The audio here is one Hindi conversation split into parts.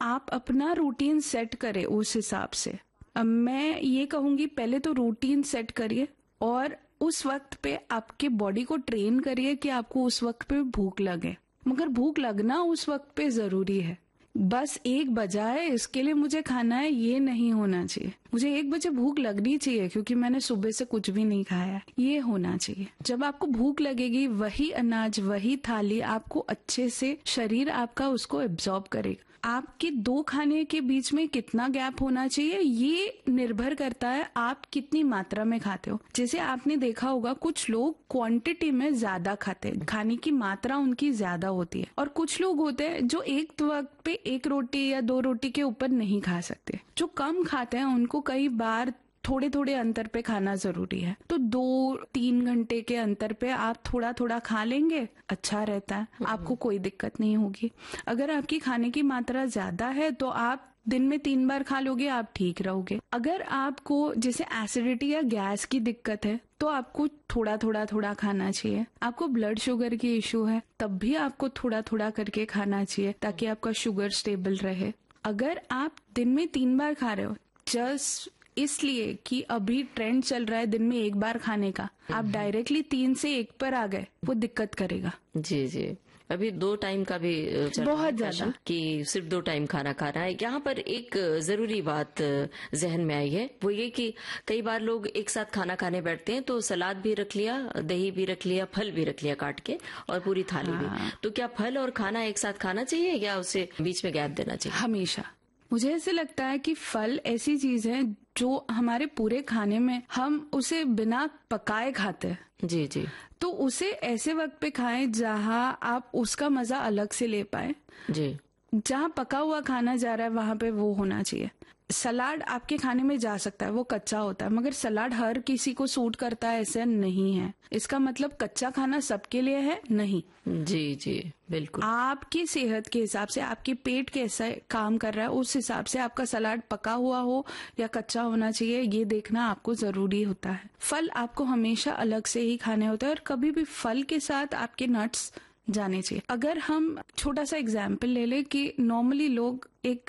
आप अपना रूटीन सेट करें उस हिसाब से। अब मैं ये कहूंगी पहले तो रूटीन सेट करिए और उस वक्त पे आपके बॉडी को ट्रेन करिए कि आपको उस वक्त पे भूख लगे, मगर भूख लगना उस वक्त पे जरूरी है। बस 1 बजा है इसके लिए मुझे खाना है, ये नहीं होना चाहिए। मुझे 1 बजे भूख लगनी चाहिए क्योंकि मैंने सुबह से कुछ भी नहीं खाया है, ये होना चाहिए। जब आपको भूख लगेगी वही अनाज वही थाली आपको अच्छे से शरीर आपका उसको एब्जॉर्ब करेगा। आपके 2 खाने के बीच में कितना गैप होना चाहिए ये निर्भर करता है आप कितनी मात्रा में खाते हो। जैसे आपने देखा होगा कुछ लोग क्वांटिटी में ज्यादा खाते हैं, खाने की मात्रा उनकी ज्यादा होती है, और कुछ लोग होते हैं जो एक वक्त पे 1 रोटी या 2 रोटी के ऊपर नहीं खा सकते। जो कम खाते हैं उनको कई बार थोड़े थोड़े अंतर पे खाना जरूरी है। तो 2-3 घंटे के अंतर पे आप थोड़ा थोड़ा खा लेंगे, अच्छा रहता है, आपको कोई दिक्कत नहीं होगी। अगर आपकी खाने की मात्रा ज्यादा है तो आप दिन में 3 बार खा लोगे, आप ठीक रहोगे। अगर आपको जैसे एसिडिटी या गैस की दिक्कत है तो आपको थोड़ा खाना चाहिए। आपको ब्लड शुगर की इश्यू है तब भी आपको थोड़ा करके खाना चाहिए ताकि आपका शुगर स्टेबल रहे। अगर आप दिन में 3 बार खा रहे हो जस्ट इसलिए कि अभी ट्रेंड चल रहा है दिन में 1 बार खाने का, आप डायरेक्टली 3 से 1 पर आ गए, वो दिक्कत करेगा। जी जी, अभी 2 टाइम का भी बहुत ज्यादा कि सिर्फ 2 टाइम खाना खाना है। यहाँ पर एक जरूरी बात जहन में आई है, वो ये कि कई बार लोग एक साथ खाना खाने बैठते हैं तो सलाद भी रख लिया, दही भी रख लिया, फल भी रख लिया काट के और पूरी थाली भी। तो क्या फल और खाना एक साथ खाना चाहिए या उसे बीच में गैप देना चाहिए? हमेशा मुझे ऐसे लगता है कि फल ऐसी चीज है जो हमारे पूरे खाने में हम उसे बिना पकाए खाते हैं। जी जी, तो उसे ऐसे वक्त पे खाएं जहां आप उसका मजा अलग से ले पाए। जी, जहां पका हुआ खाना जा रहा है वहां पे वो होना चाहिए। सलाद आपके खाने में जा सकता है, वो कच्चा होता है, मगर सलाद हर किसी को सूट करता है ऐसा नहीं है। इसका मतलब कच्चा खाना सबके लिए है नहीं। जी जी, बिल्कुल। आपकी सेहत के हिसाब से आपके पेट कैसा काम कर रहा है उस हिसाब से आपका सलाद पका हुआ हो या कच्चा होना चाहिए ये देखना आपको जरूरी होता है। फल आपको हमेशा अलग से ही खाने होते हैं और कभी भी फल के साथ आपके नट्स जाने चाहिए। अगर हम छोटा सा एग्जाम्पल ले ले कि नॉर्मली लोग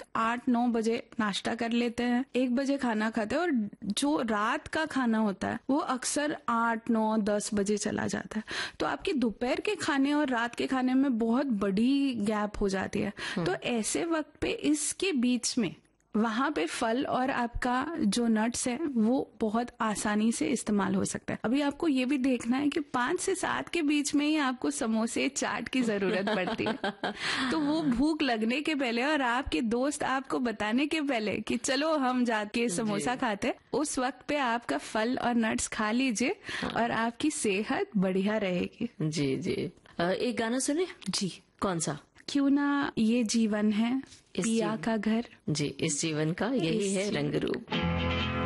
8-9 बजे नाश्ता कर लेते हैं, 1 बजे खाना खाते हैं, और जो रात का खाना होता है वो अक्सर 8-9-10 बजे चला जाता है। तो आपके दोपहर के खाने और रात के खाने में बहुत बड़ी गैप हो जाती है। तो ऐसे वक्त पे इसके बीच में वहां पे फल और आपका जो नट्स है वो बहुत आसानी से इस्तेमाल हो सकता है। अभी आपको ये भी देखना है कि 5 से 7 के बीच में ही आपको समोसे चाट की जरूरत पड़ती है। तो वो भूख लगने के पहले और आपके दोस्त आपको बताने के पहले कि चलो हम जाके समोसा खाते हैं, उस वक्त पे आपका फल और नट्स खा लीजिए और आपकी सेहत बढ़िया रहेगी। जी जी, एक गाना सुने जी। कौन सा? क्यों ना ये जीवन है पिया का घर। जी, इस जीवन का यही है रंग रूप।